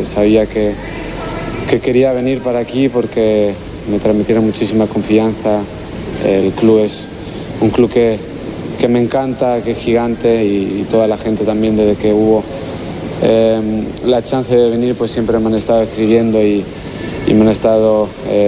sabía que quería venir para aquí porque me transmitieron muchísima confianza. El club es un club que me encanta, que es gigante y toda la gente también desde que hubo la chance de venir pues siempre me han estado escribiendo y me han estado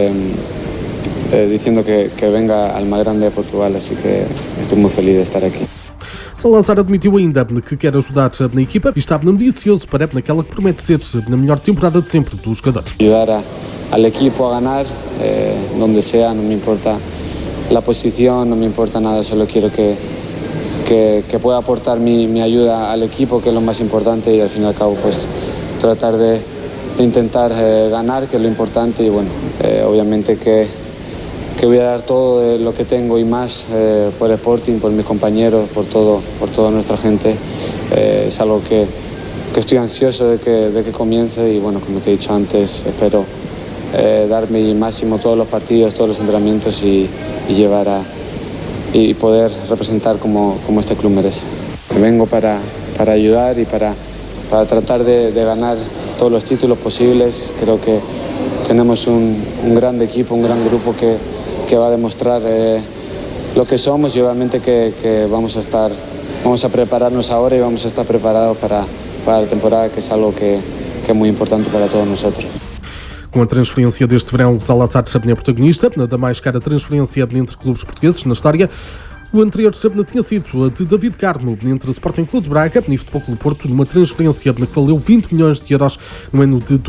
diciendo que venga al más grande de Portugal, así que estoy muy feliz de estar aquí. Salazar admitiu ainda que quer ajudar na equipa e está ambicioso para naquela que promete ser na melhor temporada de sempre dos jogadores. Ayudar al equipo a ganar, donde sea, no me importa la posición, no me importa nada, solo quiero que pueda aportar mi ayuda al equipo, que es lo más importante, y al fin y al cabo pues tratar de intentar ganar, que es lo importante, y bueno, obviamente que voy a dar todo lo que tengo y más por el Sporting, por mis compañeros, por toda nuestra gente. Es algo que estoy ansioso de que comience y bueno, como te he dicho antes, espero dar mi máximo todos los partidos, todos los entrenamientos y llevar y poder representar como este club merece. Vengo para ayudar y para tratar de ganar todos los títulos posibles. Creo que tenemos un gran equipo, un gran grupo que va a demostrar lo que somos y obviamente que vamos a prepararnos ahora y vamos a estar preparados para la temporada, que es algo que es muy importante para todos nosotros. Com a transferência deste verão, Salazar é protagonista da mais cara transferência entre clubes portugueses na história. O anterior tinha sido a de David Carmo entre Sporting Clube de Braga e Futebol Clube Porto, numa transferência que valeu 20 milhões de euros no ano de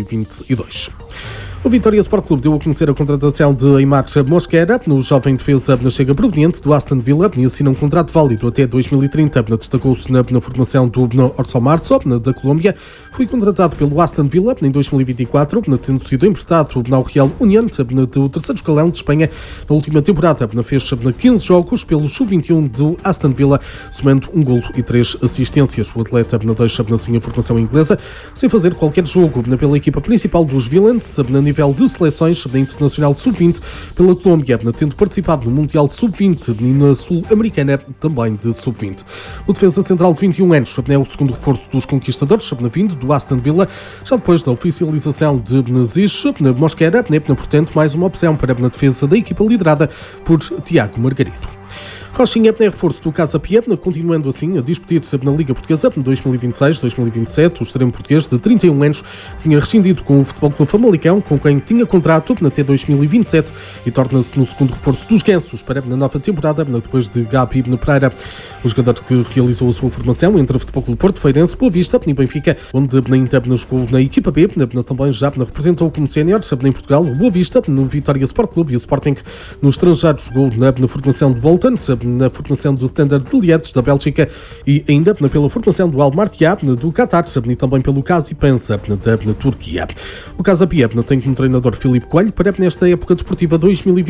2022. O Vitória Sport Clube deu a conhecer a contratação de Aimar Mosquera. O jovem defesa chega proveniente do Aston Villa e assina um contrato válido até 2030. Destacou-se na formação do Orson Marzo, da Colômbia. Foi contratado pelo Aston Villa em 2024, tendo sido emprestado ao Real Unión do terceiro escalão de Espanha. Na última temporada fez 15 jogos pelo Sub-21 do Aston Villa, somando um golo e 3 assistências. O atleta deixa assim a formação inglesa sem fazer qualquer jogo pela equipa principal dos Villains, na nível de seleções da Internacional de Sub-20 pela Colômbia, tendo participado no Mundial de Sub-20 e na Sul-Americana também de Sub-20. O defesa central de 21 anos é o segundo reforço dos conquistadores, vindo do Aston Villa, já depois da oficialização de Ziz Mosquera, portanto mais uma opção para a defesa da equipa liderada por Tiago Margarido. Rochinha é reforço do Casa Pia, continuando assim a disputir-se na Liga Portuguesa 2026-2027. O extremo português de 31 anos tinha rescindido com o Futebol Clube Famalicão, com quem tinha contrato até 2027 e torna-se no segundo reforço dos Gansos para a nova temporada, depois de Gabi Pereira. O jogador que realizou a sua formação entre o Futebol Clube Porto, Feirense, Boa Vista e Benfica, onde ainda jogou na equipa B, também já representou como sénior em Portugal o Boa Vista, no Vitória Sport Clube, e o Sporting no estrangeiro jogou na formação do Bolton, na formação do Standard de Liège da Bélgica e ainda pela formação do Al Martia do Qatar e também pelo Kazipensa da Turquia. O Casa Pia tem como treinador Filipe Coelho para nesta época desportiva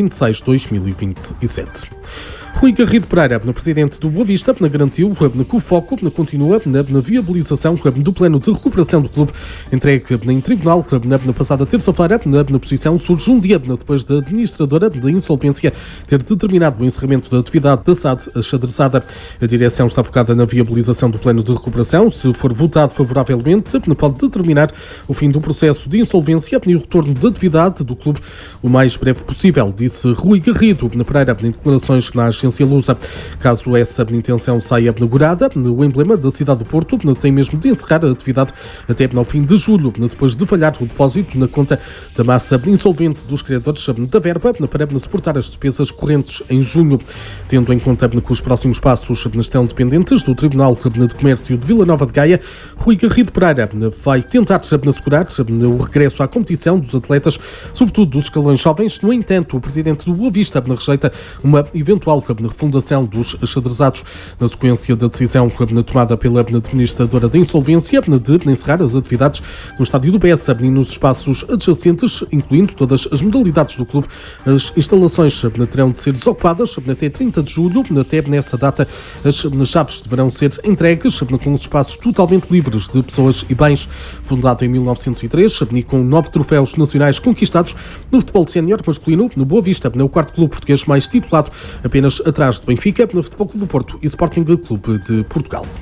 2026-2027. Rui Garrido Pereira, presidente do Boa Vista, garantiu que o foco continua na viabilização do plano de recuperação do clube entregue em tribunal na passada terça-feira. Na posição surge um dia depois da administradora de insolvência ter determinado o encerramento da atividade da SAD achadrezada. A direção está focada na viabilização do plano de recuperação. Se for votado favoravelmente, pode determinar o fim do processo de insolvência e o retorno da atividade do clube o mais breve possível, disse Rui Garrido Pereira em declarações na agência Lusa. Caso essa intenção saia inaugurada, o emblema da cidade do Porto tem mesmo de encerrar a atividade até ao fim de julho, depois de falhar o depósito na conta da massa insolvente dos credores da verba para suportar as despesas correntes em junho. Tendo em conta que os próximos passos estão dependentes do Tribunal de Comércio de Vila Nova de Gaia, Rui Garrido Pereira vai tentar assegurar o regresso à competição dos atletas, sobretudo dos escalões jovens. No entanto, o presidente do Boa Vista rejeita uma eventual refundação dos xadrezados na sequência da decisão tomada pela administradora da insolvência de encerrar as atividades no estádio do Bessa e nos espaços adjacentes, incluindo todas as modalidades do clube. As instalações terão de ser desocupadas até 30 de julho. Até nessa data, as chaves deverão ser entregues com os espaços totalmente livres de pessoas e bens. Fundado em 1903 e com 9 troféus nacionais conquistados no futebol sénior masculino, no Boa Vista é o quarto clube português mais titulado, apenas atrás de Benfica, no Futebol Clube do Porto e Sporting Clube de Portugal.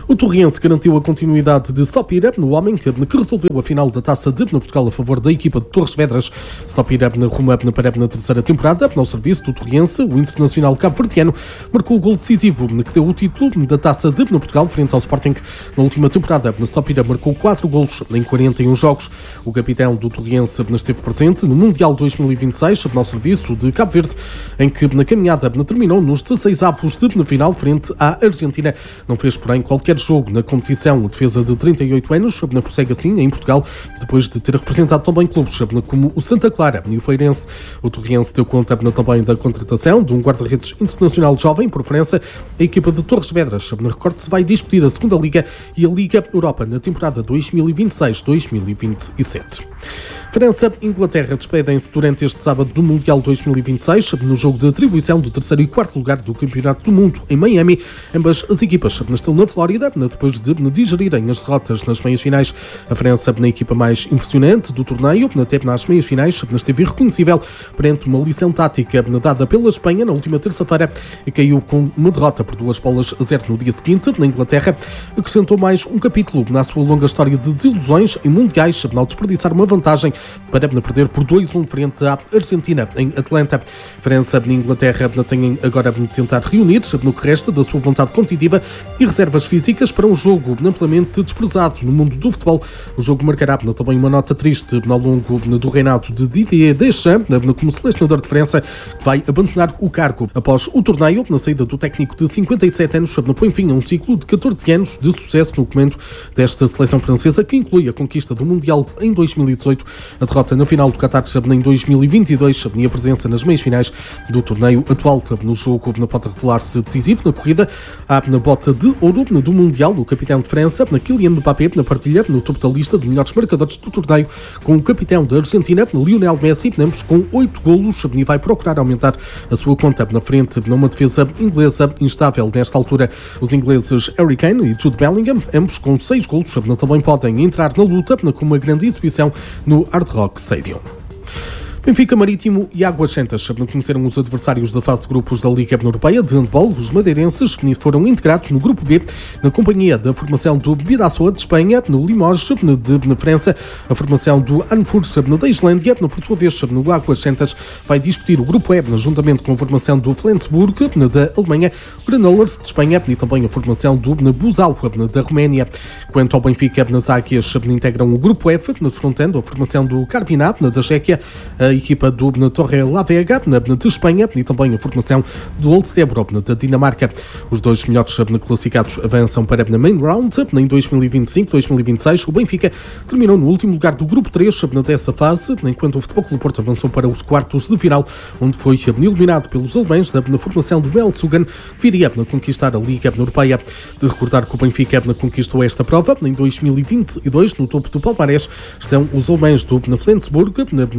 O Torriense garantiu a continuidade de Stopira, no homem que resolveu a final da Taça de Portugal a favor da equipa de Torres Vedras. Stopira rumo para a terceira temporada. No serviço do Torriense, o internacional cabo-verdiano marcou o gol decisivo que deu o título da Taça de Portugal frente ao Sporting. Na última temporada, Stopira marcou 4 golos em 41 jogos. O capitão do Torriense esteve presente no Mundial 2026, no serviço de Cabo Verde, em que na caminhada terminou nos 16avos de final frente à Argentina. Não fez, porém, qualquer jogo na competição. O defesa de 38 anos prossegue assim em Portugal, depois de ter representado também clubes como o Santa Clara e o Feirense. O Torriense deu conta também da contratação de um guarda-redes internacional jovem por França. A equipa de Torres Vedras, recorde-se, vai discutir a segunda Liga e a Liga Europa na temporada 2026-2027. França e Inglaterra despedem-se durante este sábado do Mundial 2026, no jogo de atribuição do terceiro e quarto lugar do Campeonato do Mundo em Miami. Ambas as equipas estão na Flórida, depois de digerirem as derrotas nas meias-finais. A França, na equipa mais impressionante do torneio, até nas meias-finais, esteve irreconhecível perante uma lição tática dada pela Espanha na última terça-feira e caiu com uma derrota por 2-0 no dia seguinte. Na Inglaterra, acrescentou mais um capítulo na sua longa história de desilusões em mundiais, ao desperdiçar uma vantagem para perder por 2-1 frente à Argentina em Atlanta. França e Inglaterra têm agora de tentar reunir-se no que resta da sua vontade competitiva e reservas físicas para um jogo amplamente desprezado no mundo do futebol. O jogo marcará também uma nota triste ao longo do reinado de Didier Deschamps como selecionador de França, que vai abandonar o cargo após o torneio. Na saída do técnico de 57 anos, põe fim a um ciclo de 14 anos de sucesso no comando desta seleção francesa, que inclui a conquista do Mundial em 2018, a derrota na final do Qatar em 2022 e a presença nas meias-finais do torneio atual. No jogo pode revelar-se decisivo na corrida na bota de ouro do Mundial. O capitão de França, Kylian Mbappé, partilha no topo da lista de melhores marcadores do torneio com o capitão da Argentina, Lionel Messi, ambos com 8 golos, e vai procurar aumentar a sua conta na frente numa defesa inglesa instável. Nesta altura, os ingleses Harry Kane e Jude Bellingham, ambos com 6 golos, também podem entrar na luta com uma grande exibição no Hard Rock Stadium. Benfica, Marítimo e Águas Santas conheceram os adversários da fase de grupos da Liga Europeia de handball. Os madeirenses foram integrados no grupo B na companhia da formação do Bidasoa de Espanha, no Limoges de França, a formação do Anfurt da Islândia. Por sua vez, no Águas Santas vai discutir o grupo E juntamente com a formação do Flensburg da Alemanha, o Granollers de Espanha e também a formação do Buzău da Roménia. Quanto ao Benfica, nas águias integram o grupo F, defrontando a formação do Karviná da Chequia, a equipa do Torrelavega de Espanha e também a formação do Oldsebro da Dinamarca. Os dois melhores classificados avançam para a Main Round. Em 2025-2026, o Benfica terminou no último lugar do grupo 3 dessa fase, enquanto o Futebol Clube Porto avançou para os quartos de final, onde foi eliminado pelos alemães na formação do Beltsugan, que viria a conquistar a Liga Europeia. De recordar que o Benfica conquistou esta prova em 2022. No topo do palmarés estão os alemães do Flensburg,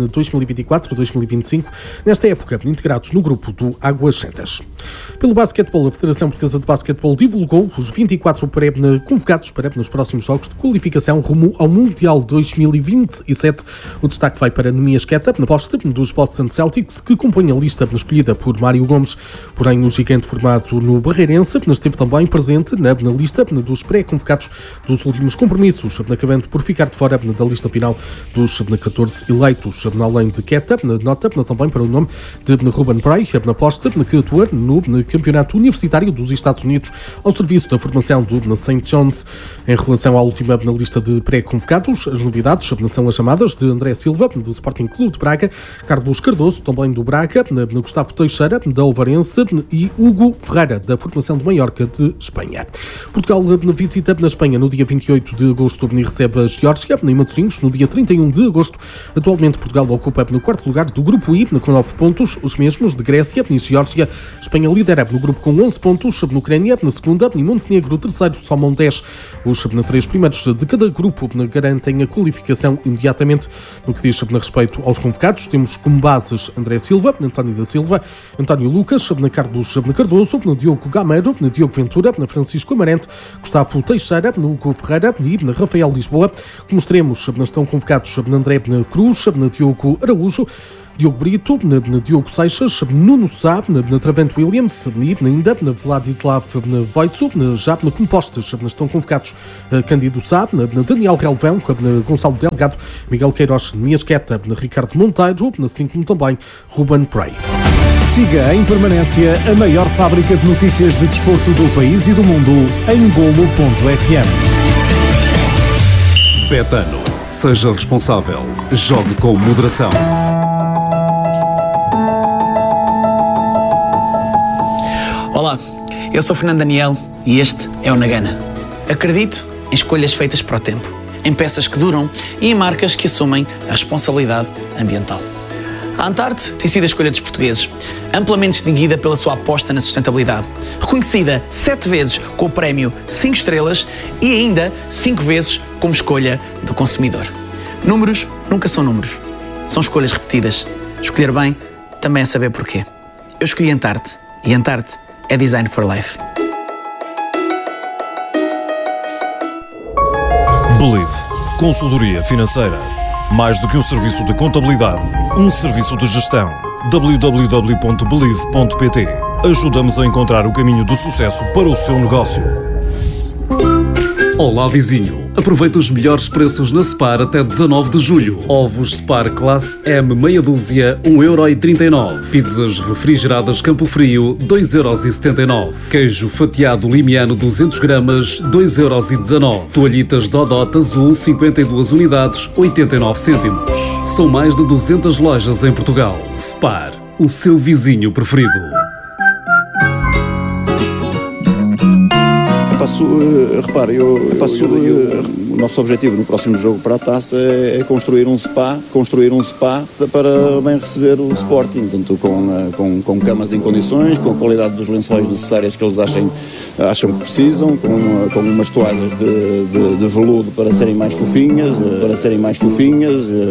2024-2025, nesta época integrados no grupo do Águas Santas. Pelo basquetebol, a Federação Portuguesa de Basquetebol divulgou os 24 convocados para nos próximos jogos de qualificação rumo ao Mundial 2027. O destaque vai para Nemias Queta, na posta dos Boston Celtics, que compõe a lista escolhida por Mário Gomes. Porém, o gigante formado no Barreirense esteve também presente na lista dos pré-convocados dos últimos compromissos, acabando por ficar de fora da lista final dos 14 eleitos. Além de Queta, nota também para o nome de Ruben Bray, na posta que atua no Campeonato Universitário dos Estados Unidos, ao serviço da formação do St. John's. Em relação à última na lista de pré-convocados, as novidades são as chamadas de André Silva, do Sporting Clube de Braga, Carlos Cardoso, também do Braga, Gustavo Teixeira, da Ovarense, e Hugo Ferreira, da formação de Maiorca de Espanha. Portugal visita na Espanha no dia 28 de agosto e recebe a Geórgia, em Matosinhos, no dia 31 de agosto. Atualmente, Portugal ocupa no quarto lugar do grupo I, com 9 pontos, os mesmos de Grécia e Geórgia. Espanha lidera no grupo com 11 pontos, na Ucrânia na segunda e Montenegro terceiro, somam 10. Os 3 primeiros de cada grupo garantem a qualificação imediatamente. No que diz respeito aos convocados, temos como bases André Silva, António da Silva, António Lucas, Carlos Cardoso, Diogo Gameiro, Diogo Ventura, Francisco Amarante, Gustavo Teixeira, Hugo Ferreira e Rafael Lisboa. Como extremos estão convocados André Cruz, Diogo Araújo, Diogo Brito, Diogo Seixas, Nuno Sá, Travante Williams e ainda Vladislav Voitsu, já compostos. Estão convocados Cândido Sá, Daniel Relvão, Gonçalo Delgado, Miguel Queiroz, Miasqueta, Ricardo Monteiro, assim como também Ruben Prey. Siga em permanência a maior fábrica de notícias de desporto do país e do mundo em Golo.fm. Betano. Seja responsável. Jogue com moderação. Olá, eu sou Fernando Daniel e este é o Nagana. Acredito em escolhas feitas para o tempo, em peças que duram e em marcas que assumem a responsabilidade ambiental. A Antarte tem sido a escolha dos portugueses, amplamente distinguida pela sua aposta na sustentabilidade, reconhecida 7 vezes com o prémio 5 estrelas e ainda 5 vezes como escolha do consumidor. Números nunca são números, são escolhas repetidas. Escolher bem também é saber porquê. Eu escolhi Antarte e Antarte é Design for Life. Believe. Consultoria financeira. Mais do que um serviço de contabilidade, um serviço de gestão. www.believe.pt. Ajudamos a encontrar o caminho do sucesso para o seu negócio. Olá, vizinho. Aproveita os melhores preços na Spar até 19 de julho. Ovos Spar Classe M meia dúzia, 1,39€. Pizzas refrigeradas Campo Frio, 2,79€. Queijo fatiado limiano 200 gramas, 2,19€. Toalhitas Dodot Azul, 52 unidades, 89 cêntimos. São mais de 200 lojas em Portugal. Spar, o seu vizinho preferido. O nosso objetivo no próximo jogo para a Taça é construir um spa para bem receber o Sporting, portanto, com camas em condições, com a qualidade dos lençóis necessárias que eles acham que precisam, com umas toalhas de veludo para serem mais fofinhas,